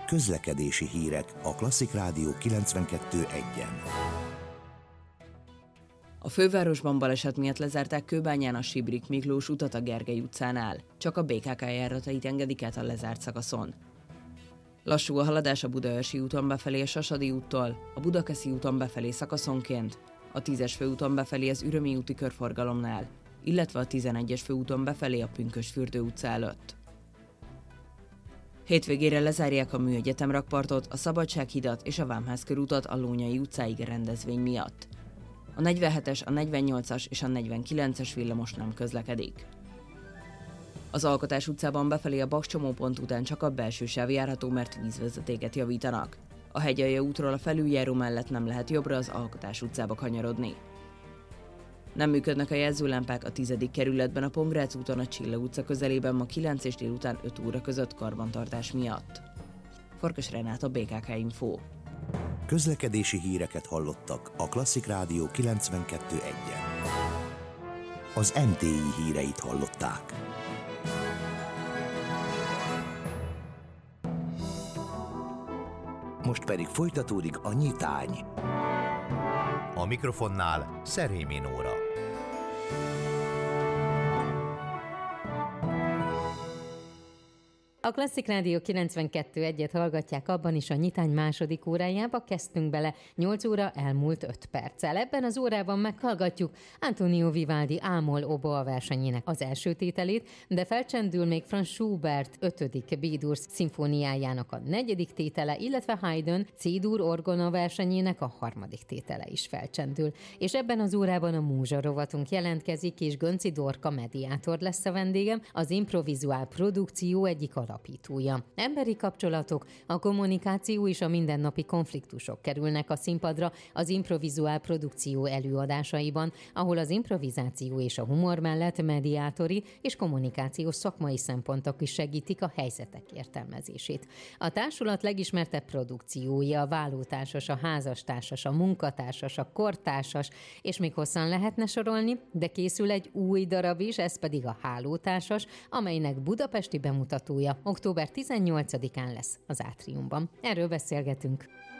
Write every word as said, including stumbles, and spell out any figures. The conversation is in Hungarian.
Közlekedési hírek a Klasszik Rádió kilencvenkettő egyen. A fővárosban baleset miatt lezárták Kőbányán a Sibrik Miklós utat a Gergely utcánál. Csak a bé ká ká járatait engedik át a lezárt szakaszon. Lassú a haladás a Budaörsi úton befelé a Sasadi úttól, a Budakeszi úton befelé szakaszonként, a tízes főúton befelé az Ürömi úti körforgalomnál, illetve a tizenegyes főúton befelé a Pünkösdfürdő utca előtt. Hétvégére lezárják a Műegyetem rakpartot, a Szabadsághidat és a Vámház körútat a Lónyai utcáig rendezvény miatt. A negyvenhetes, a negyvennyolcas és a negyvenkilences villamos nem közlekedik. Az Alkotás utcában befelé a Baks csomópont után csak a belső sáv járható, mert vízvezetéket javítanak. A Hegyalja útról a felüljáró mellett nem lehet jobbra az Alkotás utcába kanyarodni. Nem működnek a jelzőlámpák a tizedik kerületben a Pongrác úton a Csilla utca közelében ma kilenc és délután öt óra között karbantartás miatt. Farkas Renáta, bé ká ká Info. Közlekedési híreket hallottak a Klasszik Rádió kilencvenkettő egyen. Az em té i híreit hallották. Most pedig folytatódik a nyitány. A mikrofonnál Szerémi Nóra. A Klasszik Rádió kilencvenkettő egyet hallgatják, abban is a nyitány második órájába kezdtünk bele, nyolc óra elmúlt öt perccel. Ebben az órában meghallgatjuk Antonio Vivaldi Ámol oboa versenyének az első tételét, de felcsendül még Franz Schubert ötödik B-dur szimfóniájának a negyedik tétele, illetve Haydn C-dur orgona versenyének a harmadik tétele is felcsendül. És ebben az órában a múzsa rovatunk jelentkezik, és Gönci Dorka mediátor lesz a vendégem, az improvizuál produkció egyik alapítója. Emberi kapcsolatok, a kommunikáció és a mindennapi konfliktusok kerülnek a színpadra az improvizuál produkció előadásaiban, ahol az improvizáció és a humor mellett mediátori és kommunikációs szakmai szempontok is segítik a helyzetek értelmezését. A társulat legismertebb produkciója a vállótársas, a házastársas, a munkatársas, a kortársas, és még hosszan lehetne sorolni, de készül egy új darab is, ez pedig a hálótársas, amelynek budapesti bemutatója október tizennyolcadikán lesz az Átriumban. Erről beszélgetünk.